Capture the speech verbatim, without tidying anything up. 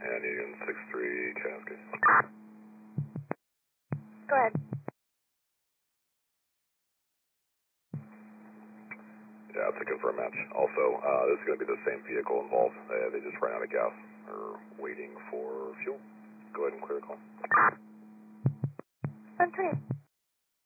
and Union six three, Kansas. Go ahead. Yeah, it's a confirmed match. Also, uh, this is going to be the same vehicle involved. Uh, they just ran out of gas. They're waiting for fuel. Go ahead and clear the call. one twenty.